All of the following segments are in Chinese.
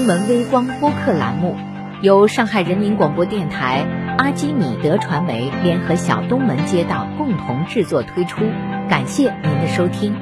门微光播客栏目由上海人民广播电台、阿基米德传媒联合小东门街道共同制作推出，感谢您的收听。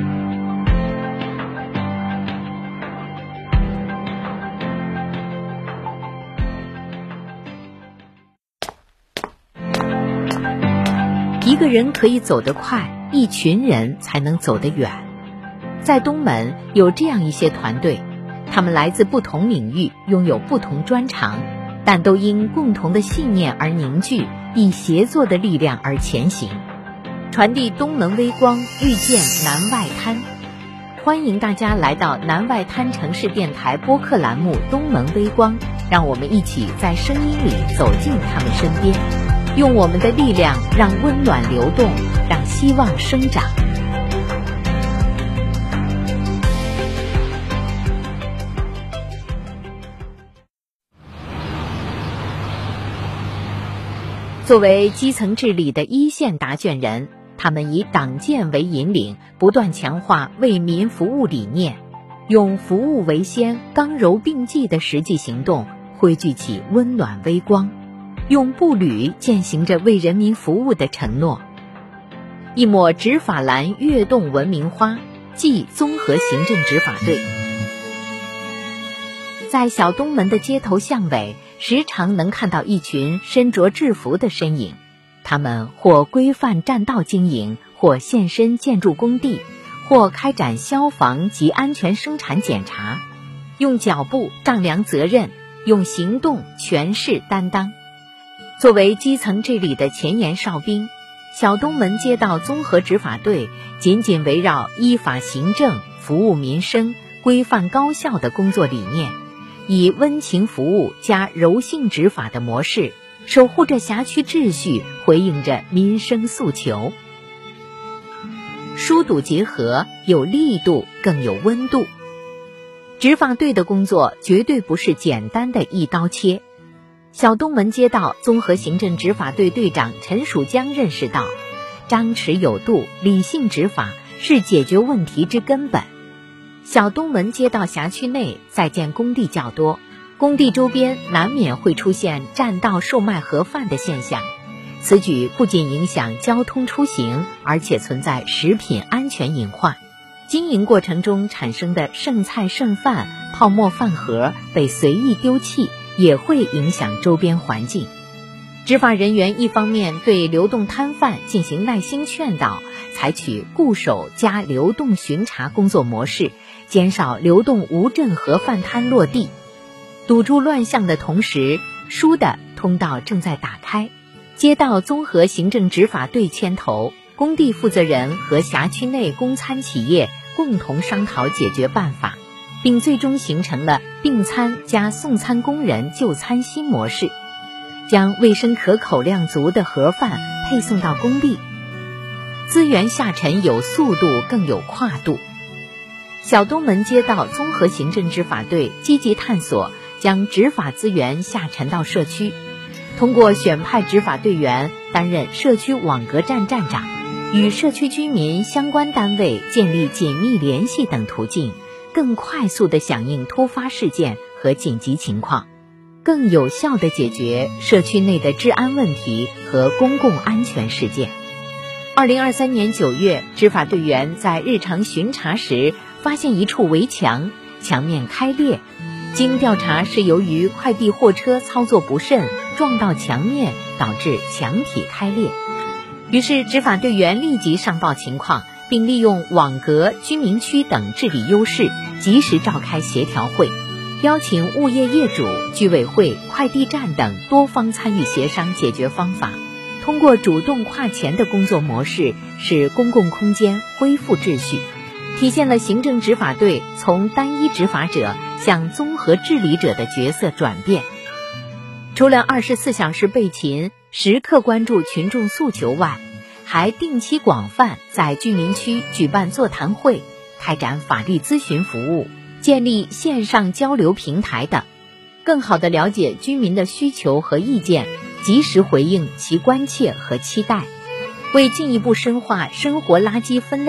一个人可以走得快，一群人才能走得远。在东门有这样一些团队，他们来自不同领域，拥有不同专长，但都因共同的信念而凝聚，以协作的力量而前行，传递东门微光，遇见南外滩。欢迎大家来到南外滩城市电台播客栏目东门微光，让我们一起在声音里走进他们身边，用我们的力量让温暖流动，让希望生长。作为基层治理的一线答卷人，他们以党建为引领，不断强化为民服务理念，用服务为先、刚柔并济的实际行动汇聚起温暖微光，用步履践行着为人民服务的承诺。一抹执法蓝跃动文明花，即综合行政执法队。在小东门的街头巷尾，时常能看到一群身着制服的身影，他们或规范占道经营，或现身建筑工地，或开展消防及安全生产检查，用脚步丈量责任，用行动诠释担当。作为基层治理的前沿哨兵，小东门街道综合执法队紧紧围绕依法行政、服务民生、规范高效的工作理念，以温情服务加柔性执法的模式，守护着辖区秩序，回应着民生诉求。疏堵结合，有力度，更有温度。执法队的工作绝对不是简单的一刀切。小东门街道综合行政执法队队长陈蜀江认识到，张弛有度、理性执法是解决问题之根本。小东门街道辖区内在建工地较多，工地周边难免会出现占道售卖盒饭的现象，此举不仅影响交通出行，而且存在食品安全隐患。经营过程中产生的剩菜剩饭、泡沫饭盒被随意丢弃，也会影响周边环境。执法人员一方面对流动摊贩进行耐心劝导，采取固守加流动巡查工作模式，减少流动无证盒饭摊落地。堵住乱象的同时，疏的通道正在打开。街道综合行政执法队牵头，工地负责人和辖区内供餐企业共同商讨解决办法，并最终形成了并餐加送餐工人就餐新模式，将卫生可口量足的盒饭配送到工地。资源下沉有速度，更有跨度。小东门街道综合行政执法队积极探索将执法资源下沉到社区，通过选派执法队员担任社区网格站站长，与社区居民相关单位建立紧密联系等途径，更快速地响应突发事件和紧急情况，更有效地解决社区内的治安问题和公共安全事件。2023年9月，执法队员在日常巡查时发现一处围墙，墙面开裂，经调查是由于快递货车操作不慎撞到墙面，导致墙体开裂。于是执法队员立即上报情况，并利用网格、居民区等治理优势，及时召开协调会，邀请物业业主、居委会、快递站等多方参与协商解决方法。通过主动跨前的工作模式，使公共空间恢复秩序，体现了行政执法队从单一执法者向综合治理者的角色转变。除了24小时备勤、时刻关注群众诉求外，还定期广泛在居民区举办座谈会，开展法律咨询服务，建立线上交流平台等，更好地了解居民的需求和意见，及时回应其关切和期待，为进一步深化生活垃圾分类